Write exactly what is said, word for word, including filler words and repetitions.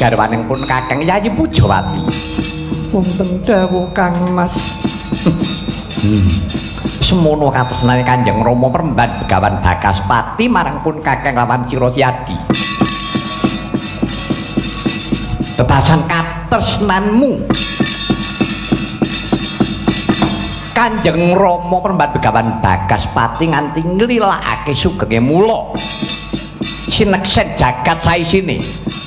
garwaning pun Kakang Yayi Pujawati. Wonten dawuh Kang Mas. Hmm. Semono katresnane Kanjeng Rama Peremban Begawan Bagaspati marang pun Kakang lawan Sira Kyadi. Tebasan katresnanmu Kanjeng Rama Peremban Begawan Bagaspati nganti nglilakake sugenge mula sineksen jagat saisine